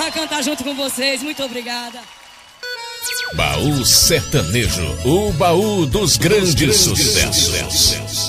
honra cantar junto com vocês. Muito obrigada. Baú Sertanejo, o baú dos grandes sucessos.